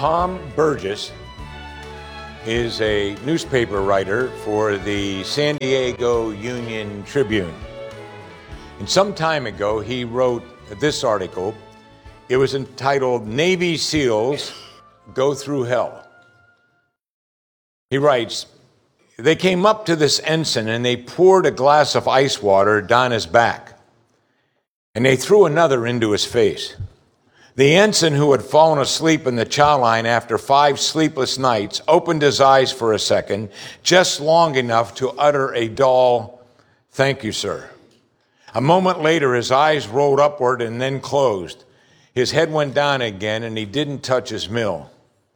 Tom Burgess is a newspaper writer for the San Diego Union Tribune. And some time ago, he wrote this article. It was entitled, "Navy SEALs Go Through Hell." He writes, "They came up to this ensign and they poured a glass of ice water down his back, and they threw another into his face. The ensign, who had fallen asleep in the chow line after 5 sleepless nights, opened his eyes for a second, just long enough to utter a dull, 'Thank you, sir.' A moment later, his eyes rolled upward and then closed. His head went down again, and he didn't touch his mill."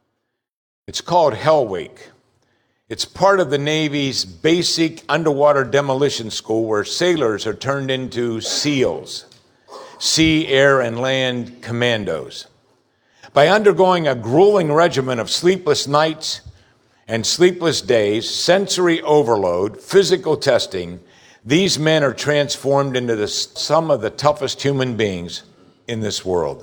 It's called Hell Week. It's part of the Navy's basic underwater demolition school where sailors are turned into SEALs, sea, air, and land commandos. By undergoing a grueling regimen of sleepless nights and sleepless days, sensory overload, physical testing, these men are transformed into some of the toughest human beings in this world.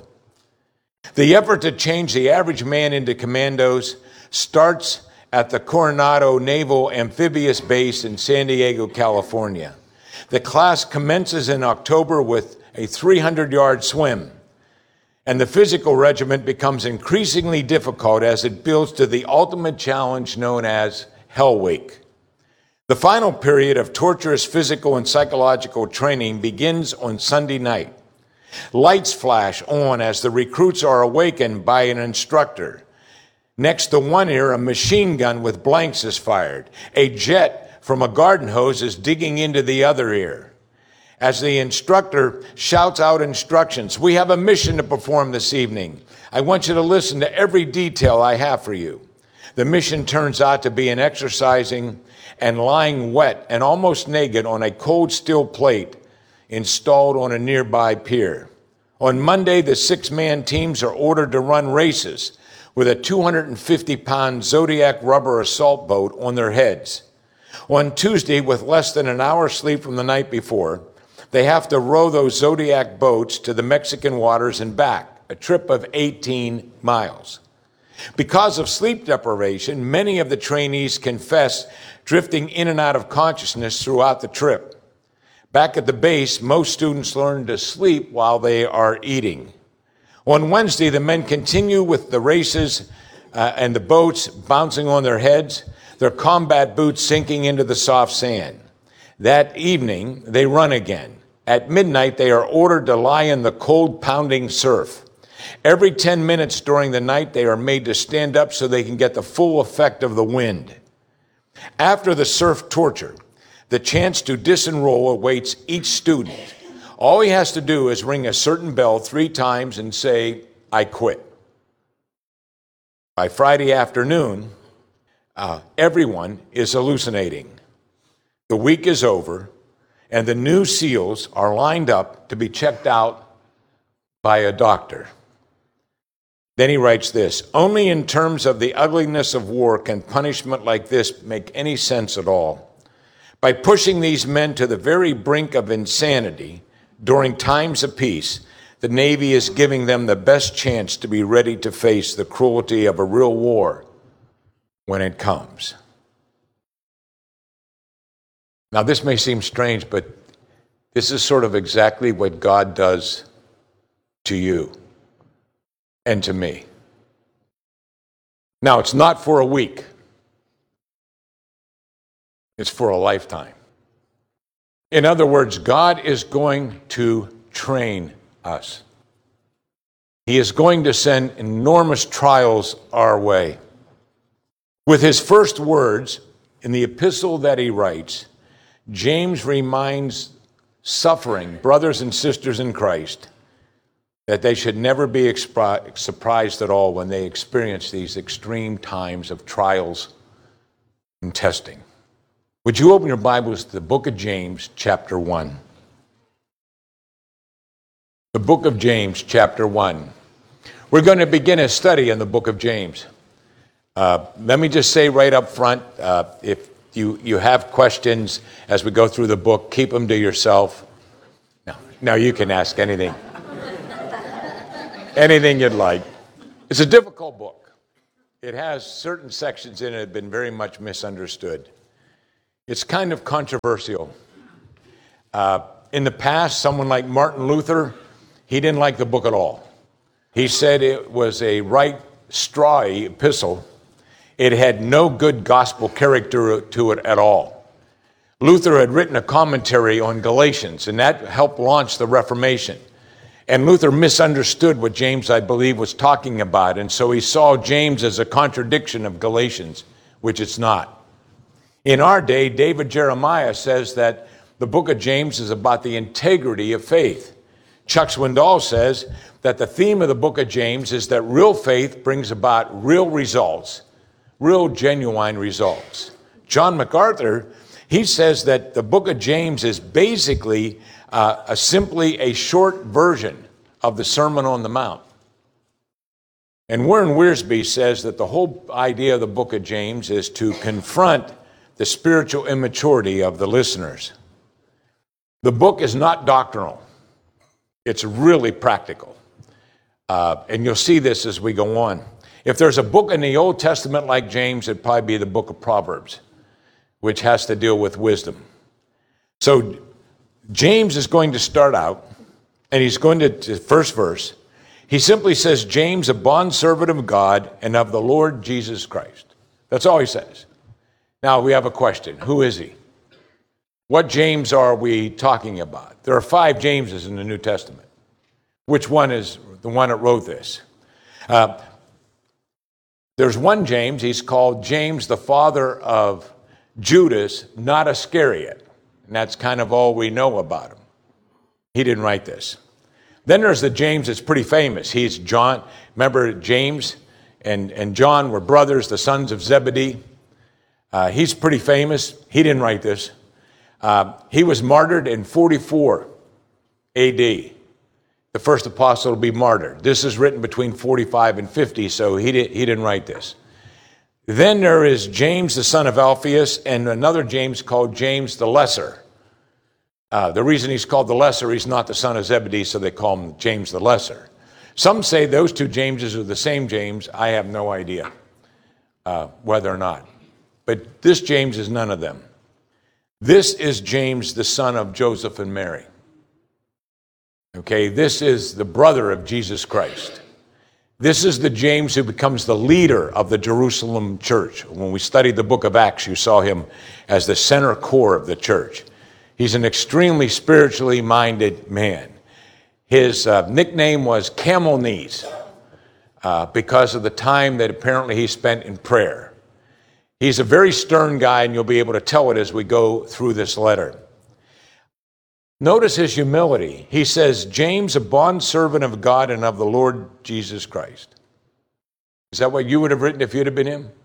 The effort to change the average man into commandos starts at the Coronado Naval Amphibious Base in San Diego, California. The class commences in October with a 300-yard swim, and the physical regimen becomes increasingly difficult as it builds to the ultimate challenge known as Hell Week. The final period of torturous physical and psychological training begins on Sunday night. Lights flash on as the recruits are awakened by an instructor. Next to one ear, a machine gun with blanks is fired. A jet from a garden hose is digging into the other ear. As the instructor shouts out instructions, "We have a mission to perform this evening. I want you to listen to every detail I have for you." The mission turns out to be an exercising and lying wet and almost naked on a cold steel plate installed on a nearby pier. On Monday, the 6-man teams are ordered to run races with a 250-pound Zodiac rubber assault boat on their heads. On Tuesday, with less than an hour's sleep from the night before, they have to row those Zodiac boats to the Mexican waters and back, a trip of 18 miles. Because of sleep deprivation, many of the trainees confess drifting in and out of consciousness throughout the trip. Back at the base, most students learn to sleep while they are eating. On Wednesday, the men continue with the races and the boats bouncing on their heads, their combat boots sinking into the soft sand. That evening, they run again. At midnight, they are ordered to lie in the cold, pounding surf. Every 10 minutes during the night, they are made to stand up so they can get the full effect of the wind. After the surf torture, the chance to disenroll awaits each student. All he has to do is ring a certain bell 3 times and say, "I quit." By Friday afternoon, everyone is hallucinating. The week is over, and the new SEALs are lined up to be checked out by a doctor. Then he writes this, "Only in terms of the ugliness of war can punishment like this make any sense at all. By pushing these men to the very brink of insanity during times of peace, the Navy is giving them the best chance to be ready to face the cruelty of a real war when it comes." Now, this may seem strange, but this is sort of exactly what God does to you and to me. Now, it's not for a week. It's for a lifetime. In other words, God is going to train us. He is going to send enormous trials our way. With his first words in the epistle that he writes, James reminds suffering brothers and sisters in Christ that they should never be surprised at all when they experience these extreme times of trials and testing. Would you open your Bibles to the book of James, chapter 1? The book of James, chapter 1. We're going to begin a study in the book of James. Let me just say right up front, if you have questions as we go through the book, keep them to yourself. No, you can ask anything. Anything you'd like. It's a difficult book. It has certain sections in it that have been very much misunderstood. It's kind of controversial. In the past, someone like Martin Luther, he didn't like the book at all. He said it was a right strawy epistle. It had no good gospel character to it at all. Luther had written a commentary on Galatians, and that helped launch the Reformation. And Luther misunderstood what James, I believe, was talking about, and so he saw James as a contradiction of Galatians, which it's not. In our day, David Jeremiah says that the book of James is about the integrity of faith. Chuck Swindoll says that the theme of the book of James is that real faith brings about real results, real genuine results. John MacArthur, he says that the book of James is basically simply a short version of the Sermon on the Mount. And Warren Wiersbe says that the whole idea of the book of James is to confront the spiritual immaturity of the listeners. The book is not doctrinal. It's really practical. And you'll see this as we go on. If there's a book in the Old Testament like James, it'd probably be the book of Proverbs, which has to deal with wisdom. So James is going to start out, and he's going to the first verse. He simply says, James, a bondservant of God and of the Lord Jesus Christ. That's all he says. Now we have a question. Who is he? What James are we talking about? There are 5 Jameses in the New Testament. Which one is the one that wrote this? There's one James. He's called James, the father of Judas, not Iscariot. And that's kind of all we know about him. He didn't write this. Then there's the James that's pretty famous. He's John. Remember, James and John were brothers, the sons of Zebedee. He's pretty famous. He didn't write this. He was martyred in 44 A.D. The first apostle to be martyred. This is written between 45 and 50, so he didn't write this. Then there is James, the son of Alphaeus, and another James called James the Lesser. The reason he's called the Lesser, he's not the son of Zebedee, so they call him James the Lesser. Some say those 2 Jameses are the same James. I have no idea whether or not. But this James is none of them. This is James, the son of Joseph and Mary. Okay, this is the brother of Jesus Christ. This is the James who becomes the leader of the Jerusalem church. When we studied the book of Acts, you saw him as the center core of the church. He's an extremely spiritually minded man. His nickname was Camel Knees because of the time that apparently he spent in prayer. He's a very stern guy, and you'll be able to tell it as we go through this letter. Notice his humility. He says, James, a bondservant of God and of the Lord Jesus Christ. Is that what you would have written if you'd have been him?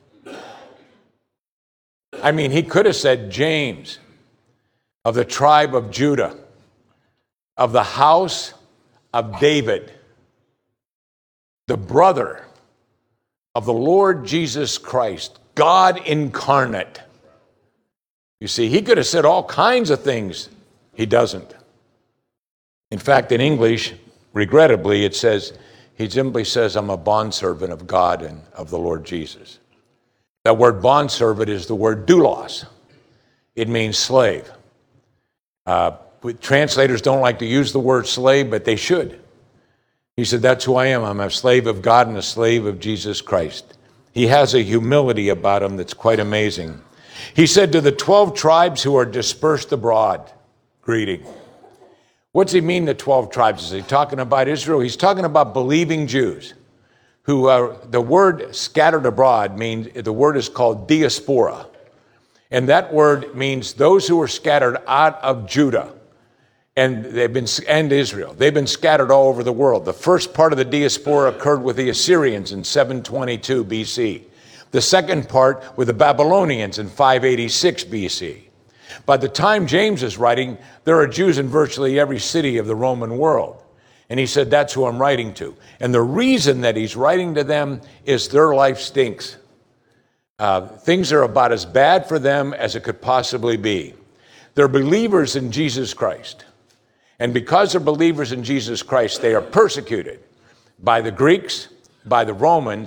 I mean, he could have said James, of the tribe of Judah, of the house of David, the brother of the Lord Jesus Christ, God incarnate. You see, he could have said all kinds of things. He doesn't. In fact, in English, regrettably, it says, he simply says, I'm a bondservant of God and of the Lord Jesus. That word bondservant is the word doulos. It means slave. Translators don't like to use the word slave, but they should. He said, that's who I am. I'm a slave of God and a slave of Jesus Christ. He has a humility about him that's quite amazing. He said to the 12 tribes who are dispersed abroad, greeting. What's he mean, the 12 tribes? Is he talking about Israel? He's talking about believing Jews who are, the word scattered abroad means, the word is called diaspora. And that word means those who are scattered out of Judah and Israel. They've been scattered all over the world. The first part of the diaspora occurred with the Assyrians in 722 BC. The second part with the Babylonians in 586 BC. By the time James is writing, there are Jews in virtually every city of the Roman world. And he said, that's who I'm writing to. And the reason that he's writing to them is their life stinks. Things are about as bad for them as it could possibly be. They're believers in Jesus Christ. And because they're believers in Jesus Christ, they are persecuted by the Greeks, by the Romans,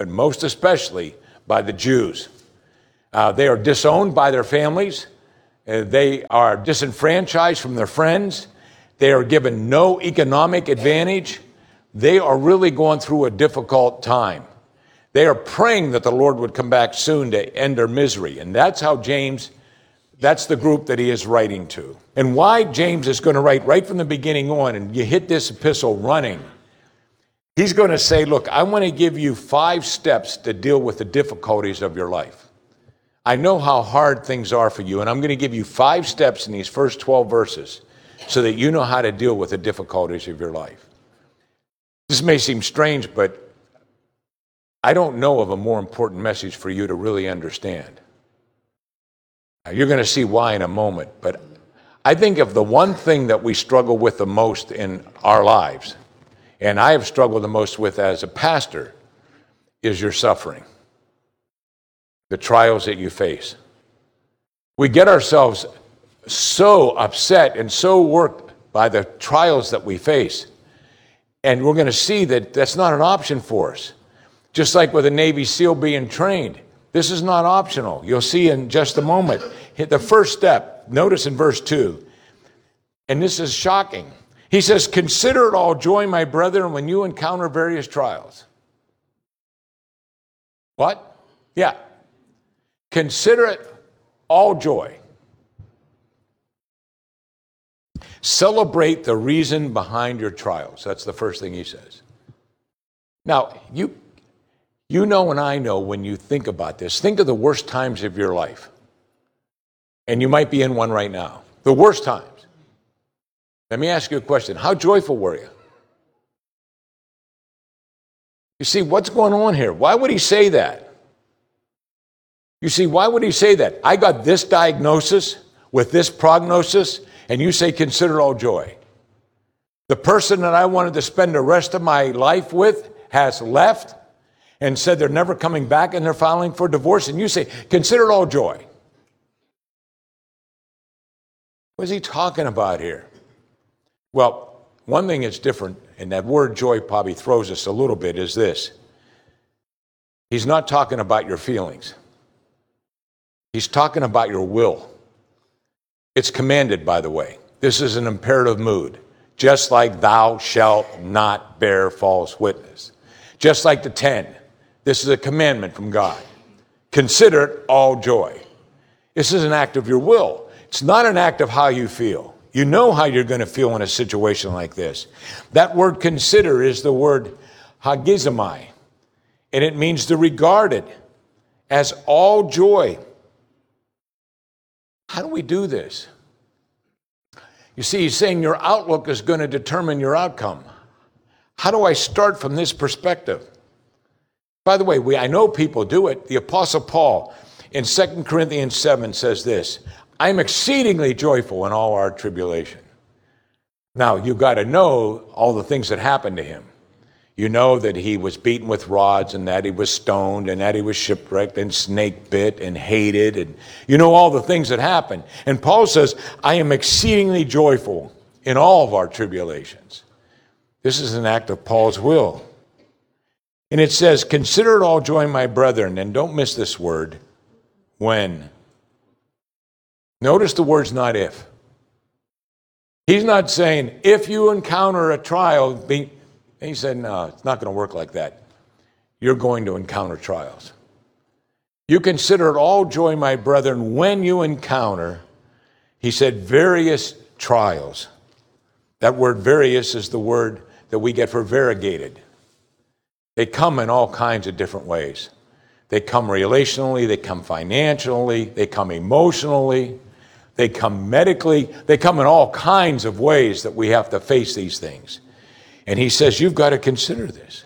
but most especially by the Jews. They are disowned by their families. They are disenfranchised from their friends. They are given no economic advantage. They are really going through a difficult time. They are praying that the Lord would come back soon to end their misery. And that's how James, that's the group that he is writing to. And why James is going to write right from the beginning on, and you hit this epistle running. He's going to say, look, I want to give you 5 steps to deal with the difficulties of your life. I know how hard things are for you, and I'm going to give you 5 steps in these first 12 verses so that you know how to deal with the difficulties of your life. This may seem strange, but I don't know of a more important message for you to really understand. Now, you're going to see why in a moment, but I think of the one thing that we struggle with the most in our lives, and I have struggled the most with as a pastor, is your suffering, the trials that you face. We get ourselves so upset and so worked by the trials that we face, and we're going to see that that's not an option for us. Just like with a Navy SEAL being trained, this is not optional. You'll see in just a moment. The first step, notice in verse 2, and this is shocking. He says, consider it all joy, my brethren, when you encounter various trials. What? Yeah. Consider it all joy. Celebrate the reason behind your trials. That's the first thing he says. Now, you know and I know when you think about this, think of the worst times of your life. And you might be in one right now. The worst times. Let me ask you a question. How joyful were you? You see, what's going on here? Why would he say that? You see, why would he say that? I got this diagnosis with this prognosis, and you say consider all joy. The person that I wanted to spend the rest of my life with has left and said they're never coming back and they're filing for divorce, and you say consider it all joy. What is he talking about here? Well, one thing that's different, and that word joy probably throws us a little bit, is this. He's not talking about your feelings. He's talking about your will. It's commanded, by the way. This is an imperative mood. Just like thou shalt not bear false witness. Just like the 10. This is a commandment from God. Consider it all joy. This is an act of your will. It's not an act of how you feel. You know how you're going to feel in a situation like this. That word consider is the word hagizomai, and it means to regard it as all joy. How do we do this? You see, he's saying your outlook is going to determine your outcome. How do I start from this perspective? By the way, I know people do it. The Apostle Paul in 2 Corinthians 7 says this, I'm exceedingly joyful in all our tribulation. Now, you've got to know all the things that happened to him. You know that he was beaten with rods, and that he was stoned, and that he was shipwrecked and snake bit and hated. And you know all the things that happened. And Paul says, I am exceedingly joyful in all of our tribulations. This is an act of Paul's will. And it says, consider it all joy, my brethren, and don't miss this word, when. Notice the word's not if. He's not saying, if you encounter a trial, he said, no, it's not going to work like that. You're going to encounter trials. You consider it all joy, my brethren, when you encounter, he said, various trials. That word various is the word that we get for variegated. They come in all kinds of different ways. They come relationally, they come financially, they come emotionally, they come medically, they come in all kinds of ways that we have to face these things. And he says, you've got to consider this.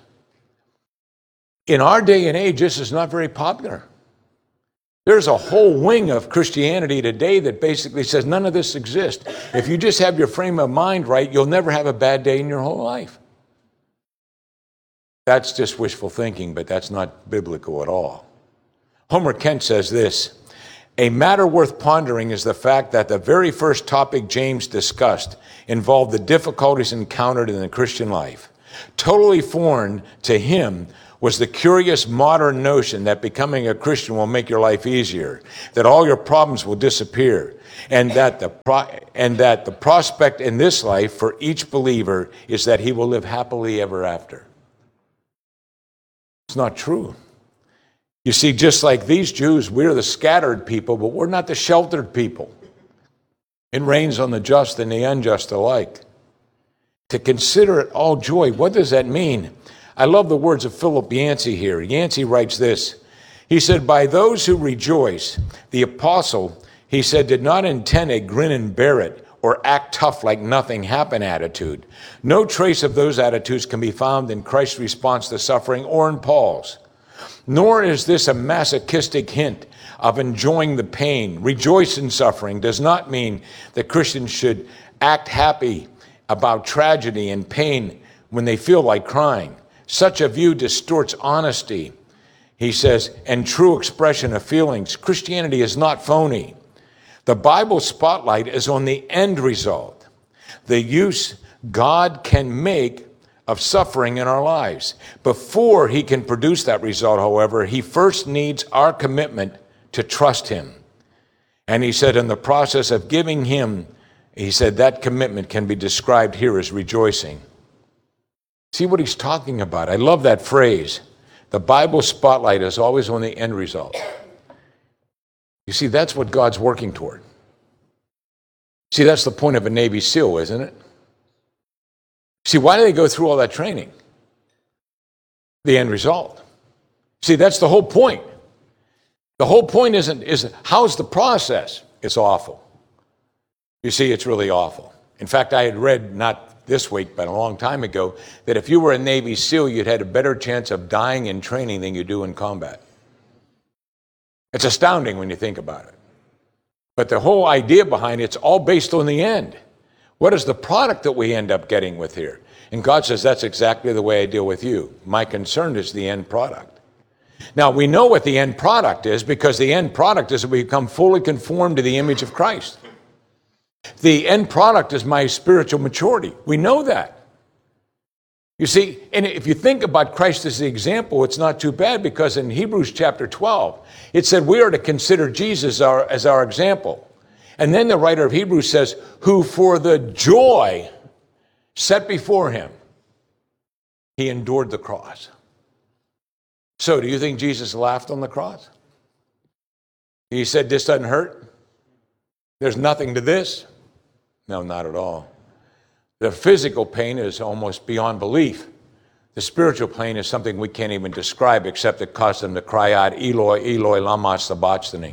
In our day and age, this is not very popular. There's a whole wing of Christianity today that basically says none of this exists. If you just have your frame of mind right, you'll never have a bad day in your whole life. That's just wishful thinking, but that's not biblical at all. Homer Kent says this, a matter worth pondering is the fact that the very first topic James discussed involved the difficulties encountered in the Christian life. Totally foreign to him was the curious modern notion that becoming a Christian will make your life easier, that all your problems will disappear, and that the prospect in this life for each believer is that he will live happily ever after. It's not true. You see, just like these Jews, we're the scattered people, but we're not the sheltered people. It rains on the just and the unjust alike. To consider it all joy, what does that mean? I love the words of Philip Yancey here. Yancey writes this. He said, by those who rejoice, the apostle, he said, did not intend a grin and bear it or act tough like nothing happened attitude. No trace of those attitudes can be found in Christ's response to suffering or in Paul's. Nor is this a masochistic hint of enjoying the pain. Rejoice in suffering does not mean that Christians should act happy about tragedy and pain when they feel like crying. Such a view distorts honesty, he says, and true expression of feelings. Christianity is not phony. The Bible spotlight is on the end result, the use God can make of suffering in our lives. Before he can produce that result, however, he first needs our commitment to trust him. And he said in the process of giving him, he said that commitment can be described here as rejoicing. See what he's talking about? I love that phrase. The Bible spotlight is always on the end result. You see, that's what God's working toward. See, that's the point of a Navy SEAL, isn't it? See, why do they go through all that training? The end result. See, that's the whole point. The whole point isn't how's the process? It's awful. You see, it's really awful. In fact, I had read, not this week, but a long time ago, that if you were a Navy SEAL, you'd had a better chance of dying in training than you do in combat. It's astounding when you think about it. But the whole idea behind it's all based on the end. What is the product that we end up getting with here? And God says, that's exactly the way I deal with you. My concern is the end product. Now, we know what the end product is because the end product is that we become fully conformed to the image of Christ. The end product is my spiritual maturity. We know that. You see, and if you think about Christ as the example, it's not too bad because in Hebrews chapter 12, it said we are to consider Jesus as our example. And then the writer of Hebrews says, who for the joy set before him, he endured the cross. So do you think Jesus laughed on the cross? He said, this doesn't hurt? There's nothing to this? No, not at all. The physical pain is almost beyond belief. The spiritual pain is something we can't even describe except it caused them to cry out, Eloi, Eloi, lama sabachthani.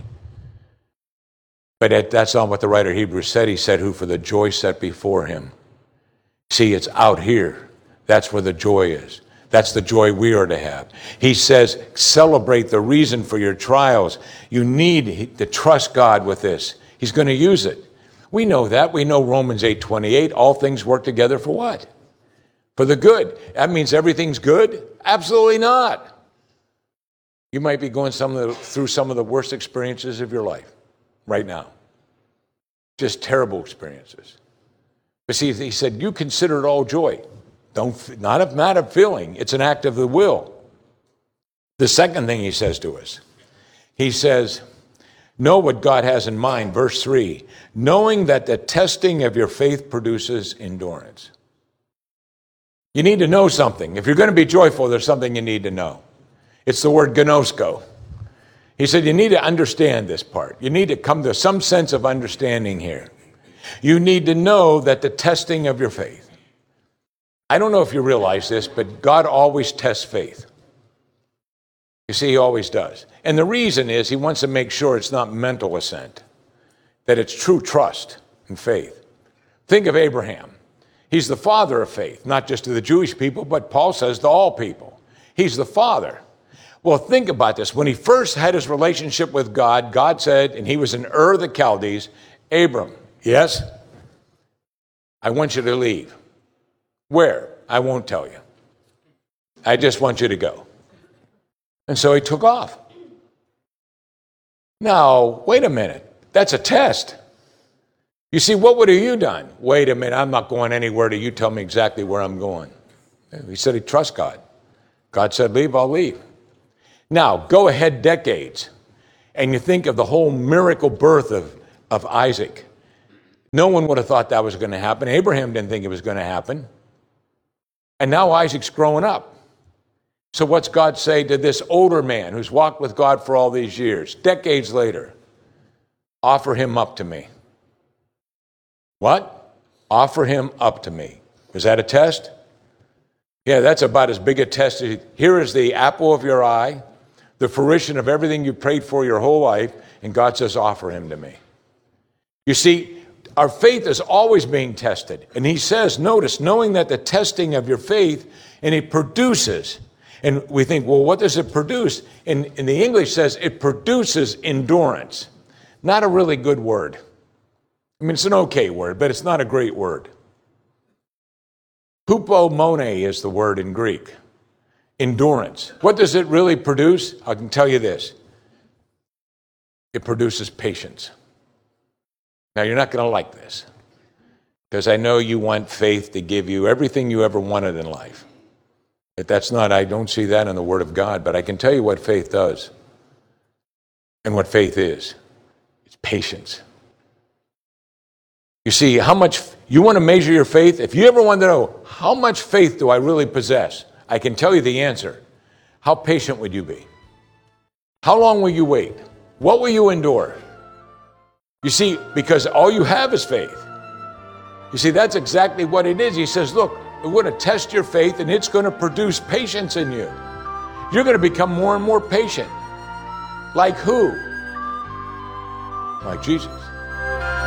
But that's not what the writer of Hebrews said. He said, who for the joy set before him. See, it's out here. That's where the joy is. That's the joy we are to have. He says, celebrate the reason for your trials. You need to trust God with this. He's going to use it. We know that. We know Romans 8:28. All things work together for what? For the good. That means everything's good? Absolutely not. You might be going through some of the worst experiences of your life right now. Just terrible experiences. But see, he said, you consider it all joy. Not a matter of feeling. It's an act of the will. The second thing he says to us, he says, know what God has in mind. Verse 3, knowing that the testing of your faith produces endurance. You need to know something. If you're going to be joyful, there's something you need to know. It's the word gnosko. He said you need to understand this part. You need to come to some sense of understanding here. You need to know that the testing of your faith. I don't know if you realize this, but God always tests faith. You see, he always does. And the reason is he wants to make sure it's not mental assent, that it's true trust and faith. Think of Abraham. He's the father of faith, not just to the Jewish people, but Paul says to all people. He's the father. Well, think about this. When he first had his relationship with God, God said, and he was in Ur of the Chaldees, Abram, yes, I want you to leave. Where? I won't tell you. I just want you to go. And so he took off. Now, wait a minute. That's a test. You see, what would have you done? Wait a minute, I'm not going anywhere till you tell me exactly where I'm going. He said he trusts God. God said, leave, I'll leave. Now, go ahead decades, and you think of the whole miracle birth of Isaac. No one would have thought that was going to happen. Abraham didn't think it was going to happen. And now Isaac's growing up. So what's God say to this older man who's walked with God for all these years, decades later? Offer him up to me. What? Offer him up to me. Is that a test? Yeah, that's about as big a test. Here is the apple of your eye, the fruition of everything you prayed for your whole life, and God says, offer him to me. You see, our faith is always being tested. And he says, notice, knowing that the testing of your faith, and it produces, and we think, well, what does it produce? In the English says it produces endurance. Not a really good word. I mean, it's an okay word, but it's not a great word. Hupomone is the word in Greek. Endurance. What does it really produce? I can tell you this. It produces patience. Now, you're not going to like this, because I know you want faith to give you everything you ever wanted in life. But that's not, I don't see that in the Word of God, but I can tell you what faith does and what faith is. It's patience. You see, how much, you want to measure your faith? If you ever want to know, how much faith do I really possess? I can tell you the answer. How patient would you be? How long will you wait? What will you endure? You see, because all you have is faith. You see, that's exactly what it is. He says, look, we're going to test your faith, and it's going to produce patience in you. You're going to become more and more patient. Like who? Like Jesus.